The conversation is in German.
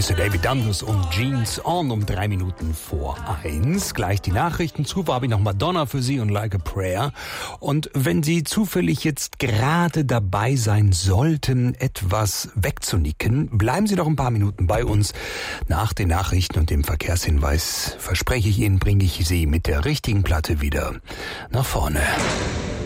ist David Dundas und Jeans On um 3 Minuten vor 1. Gleich die Nachrichten. Zuvor habe ich noch Madonna für Sie und Like a Prayer. Und wenn Sie zufällig jetzt gerade dabei sein sollten, etwas wegzunicken, bleiben Sie noch ein paar Minuten bei uns. Nach den Nachrichten und dem Verkehrshinweis verspreche ich Ihnen, bringe ich Sie mit der richtigen Platte wieder nach vorne.